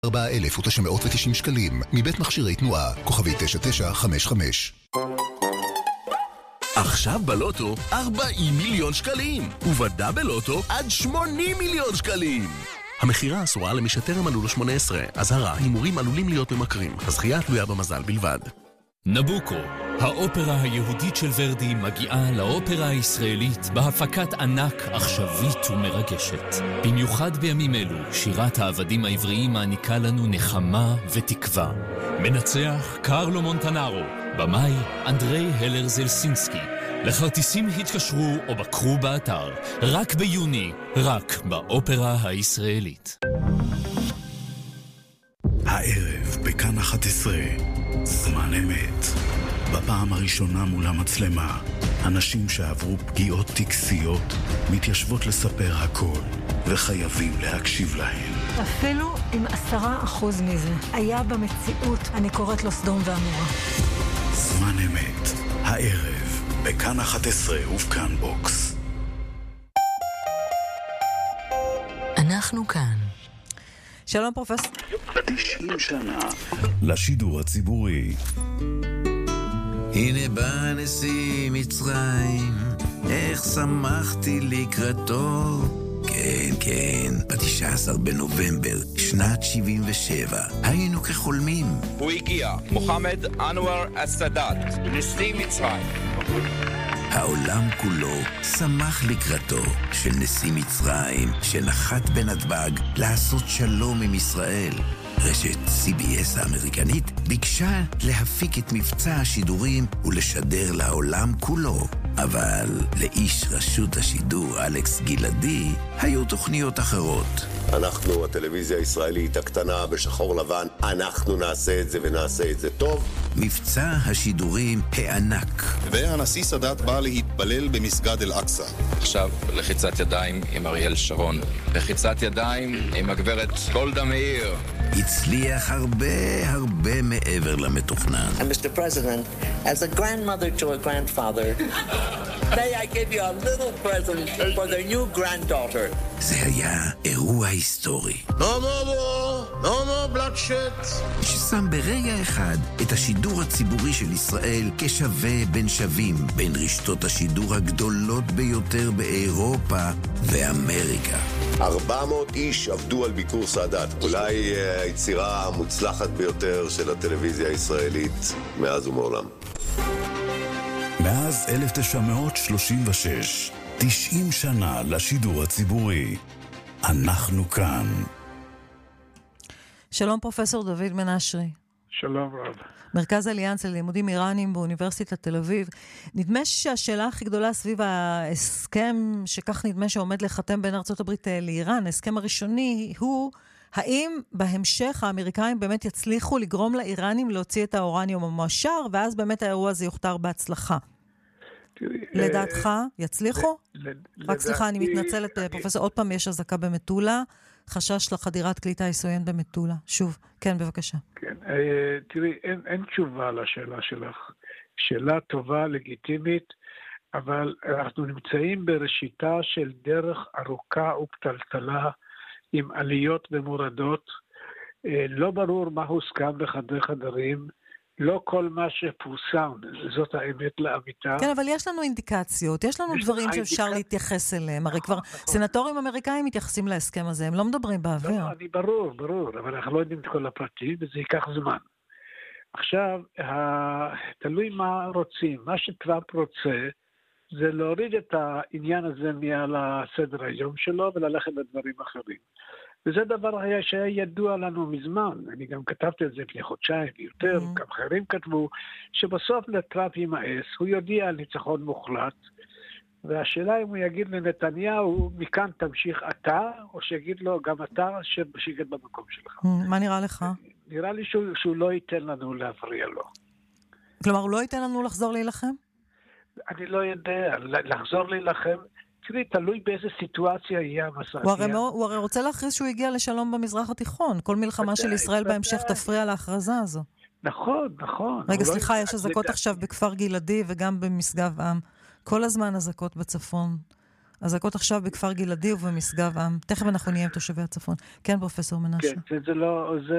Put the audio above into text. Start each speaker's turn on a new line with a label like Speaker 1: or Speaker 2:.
Speaker 1: 4,990 שקלים, מבית מכשירי תנועה, כוכבי 9955.
Speaker 2: עכשיו בלוטו 40 מיליון שקלים, ובדאבל לוטו עד 80 מיליון שקלים. המחירה אסורה למי שטרם מלאו לו 18. אזהרה, הימורים עלולים להיות ממכרים. הזכייה תלויה במזל בלבד.
Speaker 3: נבוקו, האופרה היהודית של ורדי מגיעה לאופרה הישראלית בהפקת ענק עכשווית ומרגשת. במיוחד בימים אלו, שירת העבדים העבריים מעניקה לנו נחמה ותקווה. מנצח קרלו מונטנארו, במאי אנדרי הלר זלסינסקי. לכרטיסים התקשרו או בקרו באתר, רק ביוני, רק באופרה הישראלית.
Speaker 4: הערב בכאן 11, זמן אמת. בפעם הראשונה מול המצלמה, אנשים שעברו פגיעות טקסיות מתיישבות לספר הכל, וחייבים להקשיב להם.
Speaker 5: אפילו אם 10% מזה היה במציאות, אני קוראת לו סדום ועמורה.
Speaker 4: זמן אמת, הערב בכאן 11 ובכאן בוקס.
Speaker 6: אנחנו כאן.
Speaker 5: שלום פרופסור.
Speaker 4: 90 שנה לשידור הציבורי.
Speaker 7: הנה בא נשיא מצרים, איך שמחתי לקראתו. כן, כן, ב-19 בנובמבר, שנת 77, היינו כחולמים.
Speaker 8: הוא הגיע, מוחמד אנואר א-סאדאת, נשיא מצרים.
Speaker 7: העולם כולו שמח לקראתו של נשיא מצרים שנחת בנתב"ג לעשות שלום עם ישראל. רשת CBS האמריקנית ביקשה להפיק את מבצע השידורים ולשדר לעולם כולו. אבל לאיש רשות השידור אלכס גלעדי היו תוכניות אחרות.
Speaker 9: אנחנו, הטלוויזיה הישראלית הקטנה בשחור לבן, אנחנו נעשה את זה ונעשה את זה טוב.
Speaker 7: מבצע השידורים הענק.
Speaker 10: והנשיא סאדאת בא להתפלל במסגד אל-אקצא.
Speaker 8: עכשיו לחיצת ידיים עם אריאל שרון. לחיצת ידיים עם הגברת גולדה מאיר.
Speaker 7: הצליח הרבה מעבר למתוכנן.
Speaker 11: And Mr. President, as a grandmother to a grandfather, may I give you a little present for their new granddaughter.
Speaker 7: זה היה אירוע היסטורי.
Speaker 10: No bloodshed.
Speaker 7: ששם ברגע אחד את השידור הציבורי של ישראל כשווה בין שווים, בין רשתות השידור הגדולות ביותר באירופה ואמריקה.
Speaker 9: 400 איש עבדו על ביקור סאדאת, אולי היצירה המוצלחת ביותר של הטלוויזיה הישראלית מאז ומעולם.
Speaker 4: מאז 1936, 90 שנה לשידור הציבורי. אנחנו כאן.
Speaker 5: שלום פרופסור דוד מנשרי.
Speaker 12: שלום רב.
Speaker 5: מרכז אליאנס ללימודים איראנים באוניברסיטת תל אביב. נדמה שהשאלה הכי גדולה סביב ההסכם שכך נדמה שעומד לחתם בין ארצות הברית לאיראן, ההסכם הראשוני הוא האם בהמשך האמריקאים באמת יצליחו לגרום לאיראנים להוציא את האורניום המועשר, ואז באמת האירוע הזה יוכתר בהצלחה. לדעתך יצליחו? רק סליחה, אני מתנצלת פרופסור, עוד פעם יש אזעקה במטולה, חשש לחדירת כלי טיס עוין במטולה. שוב, כן, בבקשה.
Speaker 12: כן, תראי, אין תשובה לשאלה שלך. שאלה טובה, לגיטימית, אבל אנחנו נמצאים בראשיתה של דרך ארוכה ופתלתלה, עם עליות ומורדות. לא ברור מה הוסכם בחדרי חדרים, לא כל מה שפורסם, זאת האמת לאמיתה.
Speaker 5: כן, אבל יש לנו אינדיקציות, יש לנו דברים שאפשר להתייחס אליהם. הרי כבר סנטורים אמריקאים מתייחסים להסכם הזה, הם לא מדברים באוויר.
Speaker 12: לא, אני ברור, אבל אנחנו לא יודעים את כל הפרטים, וזה ייקח זמן. עכשיו, תלוי מה רוצים. מה שטראמפ רוצה, זה להוריד את העניין הזה מעל הסדר היום שלו, וללכת לדברים אחרים. וזה דבר שהיה ידוע לנו מזמן, אני גם כתבתי את זה לפני חודשיים ויותר, גם אחרים כתבו, שבסוף לטראמפ יימאס, הוא יודיע על ניצחון מוחלט, והשאלה אם הוא יגיד לנתניהו, מכאן תמשיך אתה, או שיגיד לו גם אתה שיגד במקום שלך.
Speaker 5: מה נראה לך?
Speaker 12: נראה לי שהוא לא ייתן לנו להפריע לו.
Speaker 5: כלומר, הוא לא ייתן לנו לחזור להילחם?
Speaker 12: אני לא יודע, לחזור להילחם, תראי, תלוי באיזה סיטואציה יהיה המסע.
Speaker 5: הוא הרי רוצה להכריז שהוא הגיע לשלום במזרח התיכון. כל מלחמה של ישראל בהמשך תפריע להכרזה הזו.
Speaker 12: נכון.
Speaker 5: רגע, סליחה, יש אזעקות עכשיו בכפר גלעדי וגם במשגב עם. כל הזמן אזעקות בצפון. אזעקות עכשיו בכפר גלעדי ובמשגב עם. תכף אנחנו נהיה עם תושבי הצפון. כן, פרופסור מנשה.
Speaker 12: כן, זה לא,